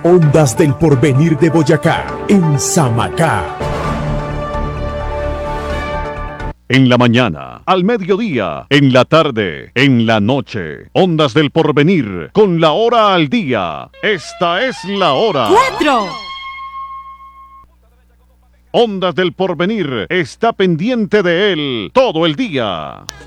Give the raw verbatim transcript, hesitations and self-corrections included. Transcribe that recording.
Ondas del Porvenir de Boyacá, en Samacá. En la mañana, al mediodía, en la tarde, en la noche. Ondas del Porvenir, con la hora al día. Esta es la hora. ¡Cuatro! Ondas del Porvenir está pendiente de él todo el día.